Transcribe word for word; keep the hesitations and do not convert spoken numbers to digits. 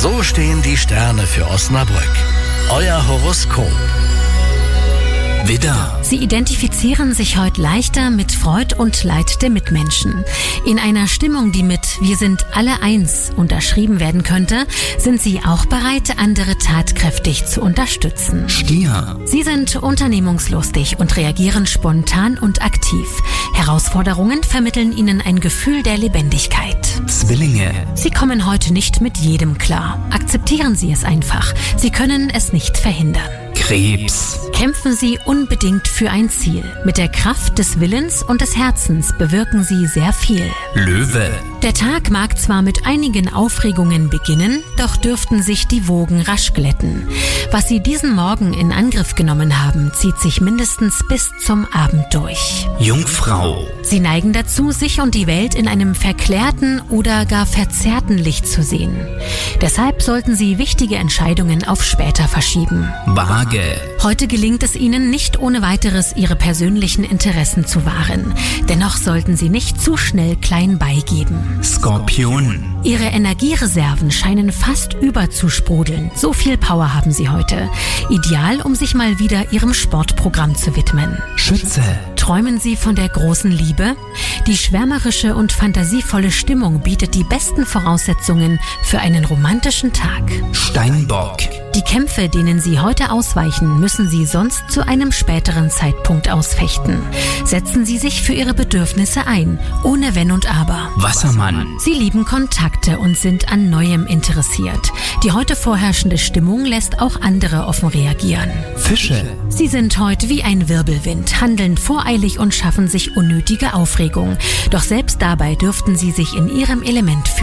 So stehen die Sterne für Osnabrück. Euer Horoskop. Widder. Sie identifizieren sich heute leichter mit Freud und Leid der Mitmenschen. In einer Stimmung, die mit "Wir sind alle eins" unterschrieben werden könnte, sind Sie auch bereit, andere tatkräftig zu unterstützen. Stier. Sie sind unternehmungslustig und reagieren spontan und aktiv. Herausforderungen vermitteln Ihnen ein Gefühl der Lebendigkeit. Zwillinge. Sie kommen heute nicht mit jedem klar. Akzeptieren Sie es einfach. Sie können es nicht verhindern. Krebs. Kämpfen Sie unbedingt für ein Ziel. Mit der Kraft des Willens und des Herzens bewirken Sie sehr viel. Löwe. Der Tag mag zwar mit einigen Aufregungen beginnen, doch dürften sich die Wogen rasch glätten. Was Sie diesen Morgen in Angriff genommen haben, zieht sich mindestens bis zum Abend durch. Jungfrau. Sie neigen dazu, sich und die Welt in einem verklärten oder gar verzerrten Licht zu sehen. Deshalb sollten Sie wichtige Entscheidungen auf später verschieben. Waage. Heute gelingt es Ihnen nicht ohne weiteres, Ihre persönlichen Interessen zu wahren. Dennoch sollten Sie nicht zu schnell klein beigeben. Skorpion. Ihre Energiereserven scheinen fast überzusprudeln. So viel Power haben Sie heute. Ideal, um sich mal wieder Ihrem Sportprogramm zu widmen. Schütze. Träumen Sie von der großen Liebe? Die schwärmerische und fantasievolle Stimmung bietet die besten Voraussetzungen für einen romantischen Tag. Steinbock. Die Kämpfe, denen Sie heute ausweichen, müssen Sie sonst zu einem späteren Zeitpunkt ausfechten. Setzen Sie sich für Ihre Bedürfnisse ein, ohne Wenn und Aber. Wassermann. Sie lieben Kontakte und sind an Neuem interessiert. Die heute vorherrschende Stimmung lässt auch andere offen reagieren. Fische. Sie sind heute wie ein Wirbelwind, handeln voreilig und schaffen sich unnötige Aufregung. Doch selbst dabei dürften Sie sich in Ihrem Element fühlen.